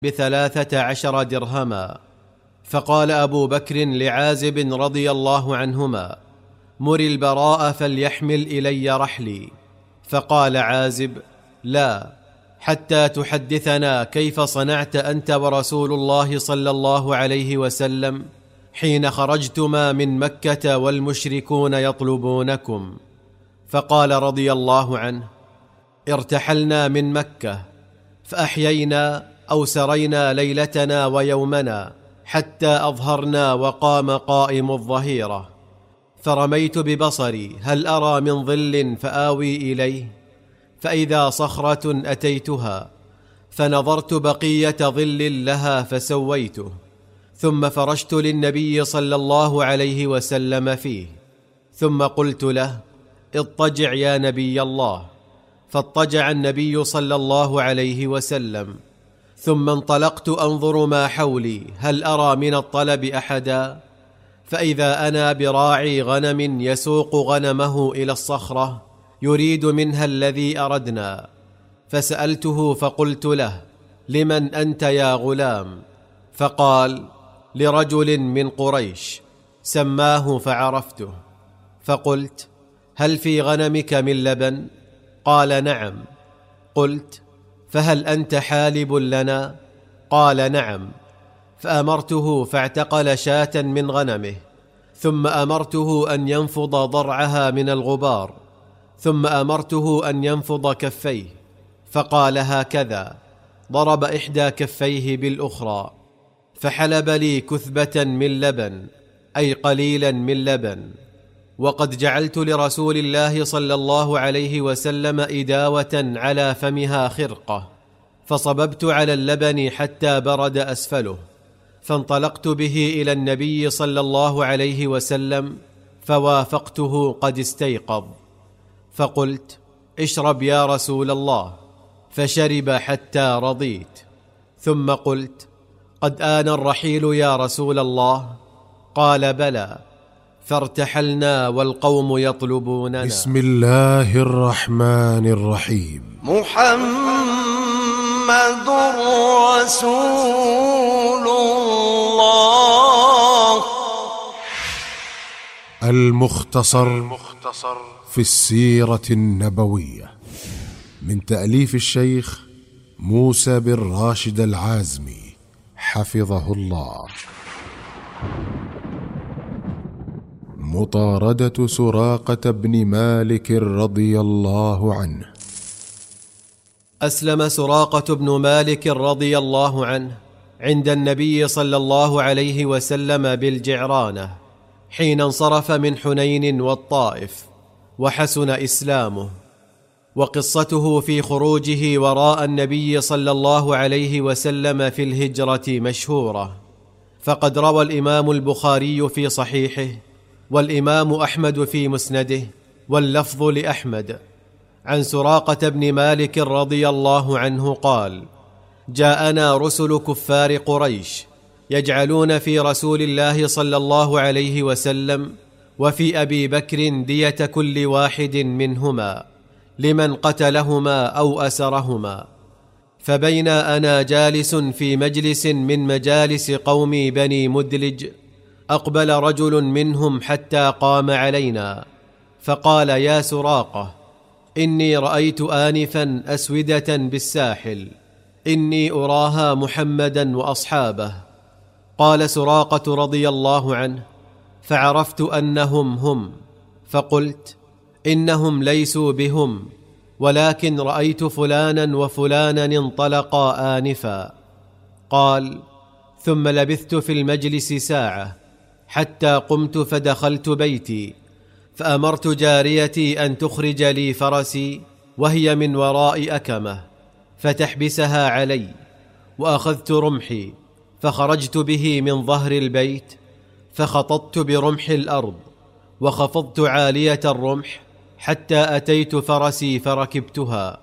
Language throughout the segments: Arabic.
ب13 درهما. فقال أبو بكر لعازب رضي الله عنهما: مر البراء فليحمل إلي رحلي. فقال عازب: لا، حتى تحدثنا كيف صنعت أنت ورسول الله صلى الله عليه وسلم حين خرجتما من مكة والمشركون يطلبونكم. فقال رضي الله عنه: ارتحلنا من مكة فأحيينا أو سرينا ليلتنا ويومنا حتى أظهرنا وقام قائم الظهيرة، فرميت ببصري هل أرى من ظل فآوي إليه، فإذا صخرة أتيتها فنظرت بقية ظل لها فسويته، ثم فرشت للنبي صلى الله عليه وسلم فيه، ثم قلت له: اضطجع يا نبي الله. فاضطجع النبي صلى الله عليه وسلم، ثم انطلقت أنظر ما حولي هل أرى من الطلب أحدا، فإذا أنا براعي غنم يسوق غنمه إلى الصخرة يريد منها الذي أردنا. فسألته فقلت له: لمن أنت يا غلام؟ فقال: لرجل من قريش. سماه فعرفته، فقلت: هل في غنمك من لبن؟ قال: نعم. قلت: فهل أنت حالب لنا؟ قال: نعم. فأمرته فاعتقل شاة من غنمه، ثم أمرته أن ينفض ضرعها من الغبار، ثم أمرته أن ينفض كفيه، فقال هكذا، ضرب إحدى كفيه بالأخرى، فحلب لي كثبة من لبن، أي قليلا من لبن. وقد جعلت لرسول الله صلى الله عليه وسلم إداوة على فمها خرقة، فصببت على اللبن حتى برد أسفله، فانطلقت به إلى النبي صلى الله عليه وسلم، فوافقته قد استيقظ، فقلت: اشرب يا رسول الله، فشرب حتى رضيت. ثم قلت: قد آن الرحيل يا رسول الله؟ قال: بلى. فارتحلنا والقوم يطلبوننا. بسم الله الرحمن الرحيم. محمد رسول الله. المختصر في السيرة النبوية، من تأليف الشيخ موسى بن راشد العازمي حفظه الله. مطاردة سراقة بن مالك رضي الله عنه. أسلم سراقة بن مالك رضي الله عنه عند النبي صلى الله عليه وسلم بالجعرانة حين انصرف من حنين والطائف، وحسن إسلامه. وقصته في خروجه وراء النبي صلى الله عليه وسلم في الهجرة مشهورة، فقد روى الإمام البخاري في صحيحه، والإمام أحمد في مسنده، واللفظ لأحمد، عن سراقة بن مالك رضي الله عنه قال: جاءنا رسل كفار قريش يجعلون في رسول الله صلى الله عليه وسلم وفي أبي بكر دية كل واحد منهما لمن قتلهما أو أسرهما. فبينا أنا جالس في مجلس من مجالس قوم بني مدلج، أقبل رجل منهم حتى قام علينا، فقال: يا سراقة، إني رأيت آنفا أسودة بالساحل، إني أراها محمدا وأصحابه. قال سراقة رضي الله عنه: فعرفت أنهم هم، فقلت: إنهم ليسوا بهم، ولكن رأيت فلانا وفلانا انطلقا آنفا. قال: ثم لبثت في المجلس ساعة حتى قمت فدخلت بيتي، فأمرت جاريتي أن تخرج لي فرسي وهي من وراء أكمة فتحبسها علي، وأخذت رمحي فخرجت به من ظهر البيت، فخططت برمح الأرض وخفضت عالية الرمح حتى أتيت فرسي فركبتها،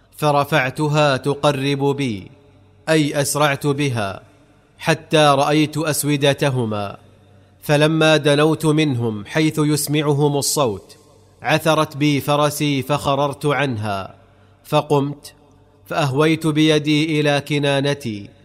فرفعتها تقرب بي، أي أسرعت بها حتى رأيت أسودتهما، فلما دنوت منهم حيث يسمعهم الصوت عثرت بي فرسي فخررت عنها، فقمت فأهويت بيدي إلى كنانتي